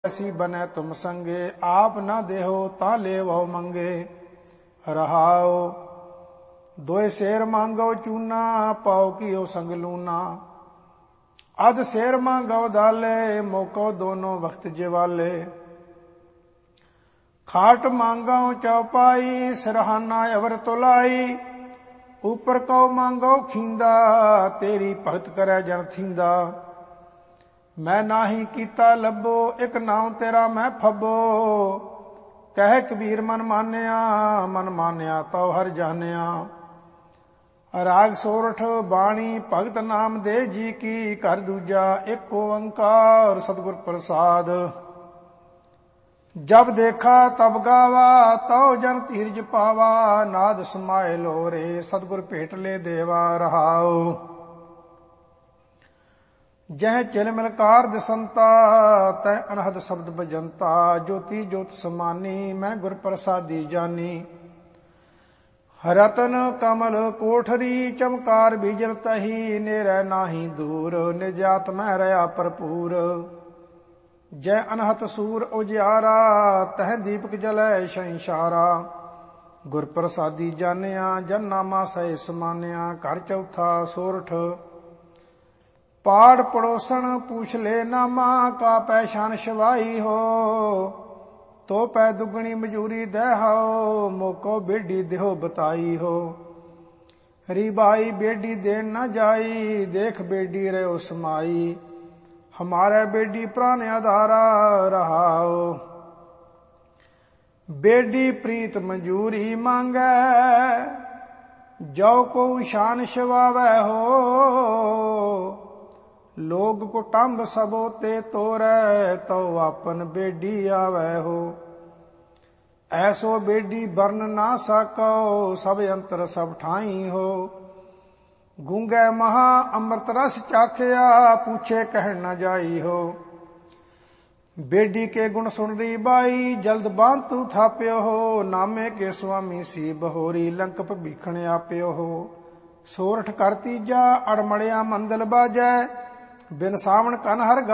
ऐसी बने तुम संगे, आप न देहो ता लेवो मंगे। रहाओ दोए शेर मांगो चूना, पाओ कियो संग लूना। अध शेर मांगो दाले, मोको दोनों वक्त जिवाले। खाट मांगो चौपाई, सिरहाना अवर तुलाई। ऊपर को मांगो खींदा, तेरी भगत करे जन थींदा। मैं नाही कीता लब्बो, एक नाम तेरा मैं फब्बो। कह कबीर मन मान्या तो हर जानिया। राग सोरठ बाणी भगत नाम देव जी की, कर दूजा एक ओंकार सतगुर प्रसाद। जब देखा तब गावा, तो जन धीरज पावा। नाद समाए लोरे, सतगुर भेट ले देवा। रहाओ जह चिलमिलकार दिसंता, तै अनहद शब्द बजंता। ज्योति ज्योत समानी, मैं गुर प्रसादी जानी। रतन कमल कोठरी, चमकार बीजल तही। नेरै नाही दूर, निजात मैं रहा भरपूर। जय अनहत सूर उजियारा, तह दीपक जलै संसारा। गुर प्रसादी जानिया, जन नामा सह समानिया। घर चौथा सोरठ पाड़ पड़ोसन पूछ ले नामा। का पैशान शवाई हो, तो पै दुगनी मजूरी दे हो। मोको बेडी देहो बताई हो। रिबाई बेडी देन न जाई, देख बेडी रहो समाई। हमारे बेडी प्राण आधारा। रहाओ बेडी प्रीत मजूरी मांगे, जो को शान शवावे हो। लोग कुटुंब सबो ते तोरै, तो आपन बेडी आवे हो। ऐसो बेडी बरन ना सको, सब अंतर सब ठाई हो। गूंगे महा अमृत रस चाखिया, पूछे कह न जाई हो। बेडी के गुण सुन री बाई, जल्द बांध तू थाप्यो हो। नामे के स्वामी सी बहोरी, लंक भीखण आप्यो हो। सोरठ कर तीजा अड़मड़िया मंदल बाजै, बिन सावण कन हर